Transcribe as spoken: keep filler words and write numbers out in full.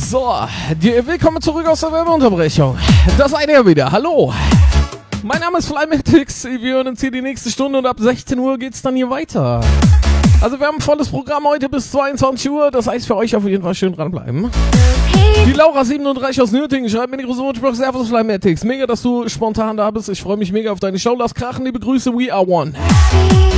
So, die, willkommen zurück aus der Werbeunterbrechung. Das seid ihr wieder. Hallo. Mein Name ist Flymatix. Wir hören uns hier die nächste Stunde und ab sechzehn Uhr geht's dann hier weiter. Also wir haben ein volles Programm heute bis zweiundzwanzig Uhr. Das heißt für euch auf jeden Fall schön dranbleiben. Die Laura siebenunddreißig aus Nürtingen schreibt mir die große Wortspruch. Servus Flymatix. Mega, dass du spontan da bist. Ich freue mich mega auf deine Show. Lass krachen. Liebe Grüße. We are one.